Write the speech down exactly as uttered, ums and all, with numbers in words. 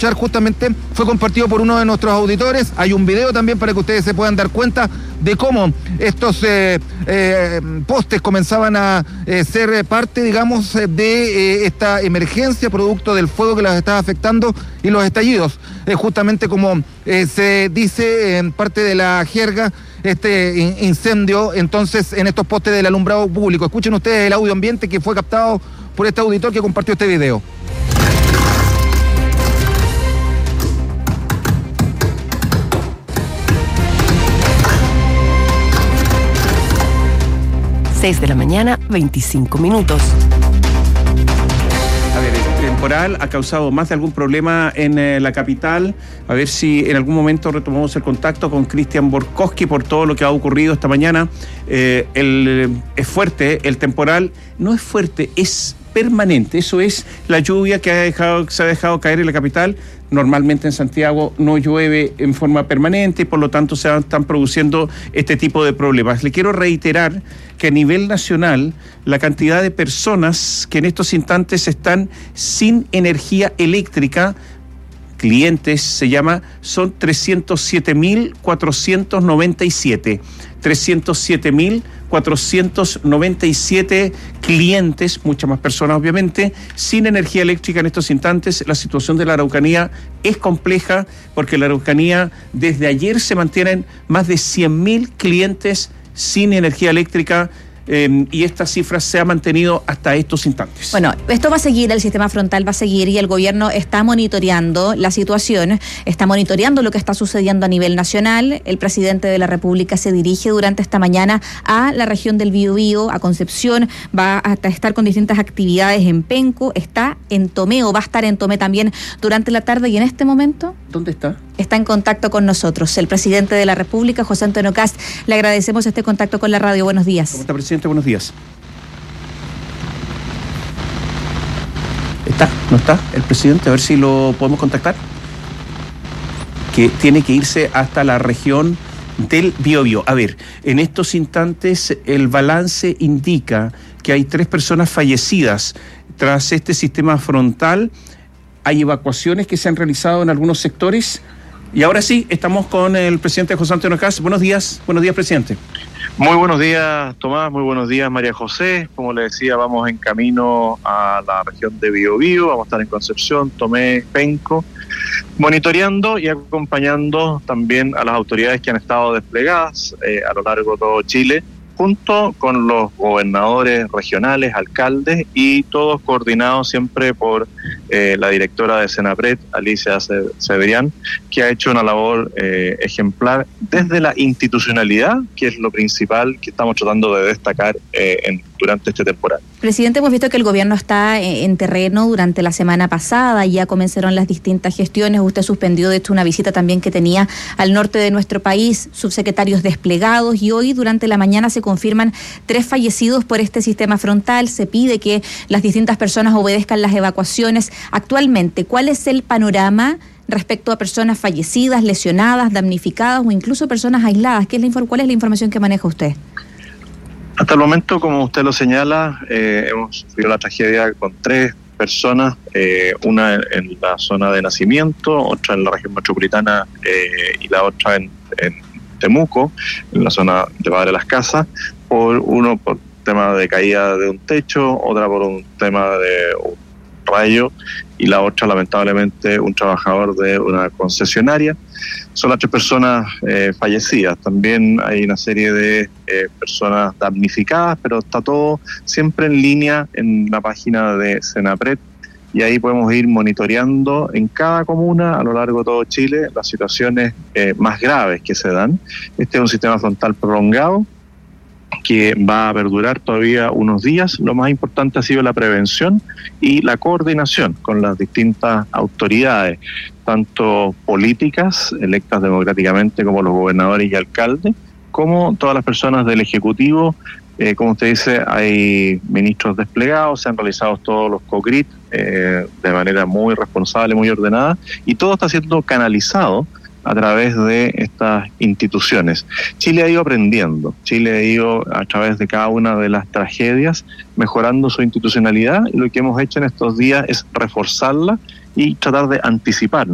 escuchar justamente fue compartido por uno de nuestros auditores. Hay un video también para que ustedes se puedan dar cuenta de cómo estos eh, eh, postes comenzaban a eh, ser parte, digamos, de eh, esta emergencia producto del fuego que los estaba afectando y los estallidos. Eh, justamente como eh, se dice en parte de la jerga, este incendio entonces en estos postes del alumbrado público. Escuchen ustedes el audio ambiente que fue captado por este auditor que compartió este video. seis de la mañana, veinticinco minutos. A ver, el temporal ha causado más de algún problema en eh, la capital. A ver si en algún momento retomamos el contacto con Cristian Borkowski por todo lo que ha ocurrido esta mañana. Eh, el, es fuerte, el temporal no es fuerte, es permanente. Eso es la lluvia que ha dejado, se ha dejado caer en la capital. Normalmente en Santiago no llueve en forma permanente y por lo tanto se están produciendo este tipo de problemas. Le quiero reiterar que a nivel nacional la cantidad de personas que en estos instantes están sin energía eléctrica, clientes se llama, son trescientos siete mil cuatrocientos noventa y siete. trescientos siete mil cuatrocientos noventa y siete clientes, muchas más personas obviamente, sin energía eléctrica en estos instantes. La situación de la Araucanía es compleja porque en la Araucanía desde ayer se mantienen más de cien mil clientes sin energía eléctrica. Eh, y esta cifra se ha mantenido hasta estos instantes. Bueno, esto va a seguir, el sistema frontal va a seguir y el gobierno está monitoreando la situación, está monitoreando lo que está sucediendo a nivel nacional. El presidente de la República se dirige durante esta mañana a la región del Biobío, a Concepción, va a estar con distintas actividades en Penco, está en Tomé o va a estar en Tomé también durante la tarde y en este momento... ¿Dónde está? Está en contacto con nosotros, el presidente de la República, José Antonio Kast. Le agradecemos este contacto con la radio. Buenos días. ¿Cómo está, presidente? Buenos días. ¿Está? ¿No está el presidente? A ver si lo podemos contactar. Que tiene que irse hasta la región del Biobío. A ver, en estos instantes el balance indica que hay tres personas fallecidas tras este sistema frontal. Hay evacuaciones que se han realizado en algunos sectores. Y ahora sí, estamos con el presidente José Antonio Kast. Buenos días, buenos días, presidente. Muy buenos días, Tomás, muy buenos días, María José. Como le decía, vamos en camino a la región de Biobío, vamos a estar en Concepción, Tomé, Penco, monitoreando y acompañando también a las autoridades que han estado desplegadas eh, a lo largo de todo Chile, junto con los gobernadores regionales, alcaldes y todos coordinados siempre por eh, la directora de Senapred, Alicia Severian, que ha hecho una labor eh, ejemplar desde la institucionalidad, que es lo principal que estamos tratando de destacar eh, en, durante este temporal. Presidente, hemos visto que el gobierno está en terreno durante la semana pasada, ya comenzaron las distintas gestiones, usted suspendió de hecho una visita también que tenía al norte de nuestro país, subsecretarios desplegados, y hoy durante la mañana se confirman tres fallecidos por este sistema frontal. Se pide que las distintas personas obedezcan las evacuaciones. Actualmente, ¿cuál es el panorama respecto a personas fallecidas, lesionadas, damnificadas o incluso personas aisladas? ¿Qué es la infor- ¿Cuál es la información que maneja usted? Hasta el momento, como usted lo señala, eh, hemos sufrido la tragedia con tres personas, eh, una en la zona de nacimiento, otra en la región metropolitana eh, y la otra en, en Temuco, en la zona de Padre Las Casas, por uno por tema de caída de un techo, otra por un tema de un rayo y la otra lamentablemente un trabajador de una concesionaria. Son las tres personas eh, fallecidas. También hay una serie de eh, personas damnificadas, pero está todo siempre en línea en la página de Senapred y ahí podemos ir monitoreando en cada comuna a lo largo de todo Chile las situaciones eh, más graves que se dan. Este es un sistema frontal prolongado que va a perdurar todavía unos días. Lo más importante ha sido la prevención y la coordinación con las distintas autoridades, tanto políticas, electas democráticamente como los gobernadores y alcaldes, como todas las personas del Ejecutivo. Eh, como usted dice, hay ministros desplegados, se han realizado todos los COCRIT eh, de manera muy responsable, muy ordenada, y todo está siendo canalizado a través de estas instituciones. Chile ha ido aprendiendo, Chile ha ido a través de cada una de las tragedias mejorando su institucionalidad, y lo que hemos hecho en estos días es reforzarla y tratar de anticipar